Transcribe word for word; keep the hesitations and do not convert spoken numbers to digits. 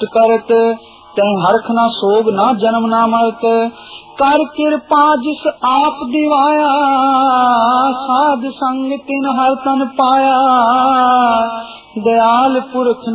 दुष्ट करत, तै हरख न सोग न जन्म न मरत। कर कृपा जिस आप दिवाया, साध संग तिन हर तन पाया। दयाल पुरख